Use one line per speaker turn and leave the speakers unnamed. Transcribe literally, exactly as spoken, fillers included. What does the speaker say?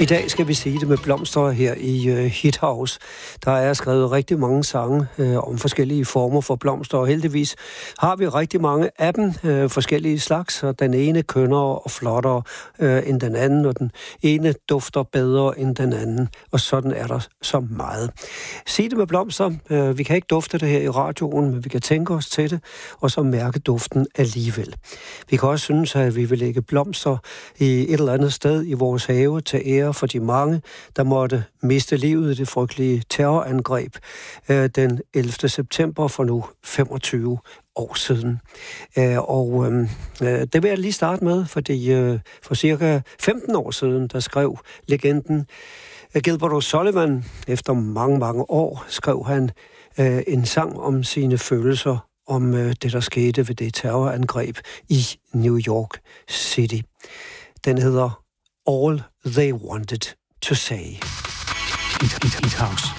I dag skal vi sige det med blomster her i uh, Hit House. Der er skrevet rigtig mange sange uh, om forskellige former for blomster, og heldigvis har vi rigtig mange af dem, uh, forskellige slags, og den ene kønnere og flottere uh, end den anden, og den ene dufter bedre end den anden, og sådan er der så meget. Sig det med blomster. Uh, vi kan ikke dufte det her i radioen, men vi kan tænke os til det, og så mærke duften alligevel. Vi kan også synes, at vi vil lægge blomster i et eller andet sted i vores have til ære for de mange, der måtte miste livet i det frygtelige terrorangreb øh, den ellevte september for nu femogtyve år siden. Øh, og øh, det vil jeg lige starte med, fordi øh, for cirka femten år siden, der skrev legenden øh, Gilbert O'Sullivan, efter mange, mange år, skrev han øh, en sang om sine følelser om øh, det, der skete ved det terrorangreb i New York City. Den hedder All They Wanted to Say.
Hit, hit, hit house.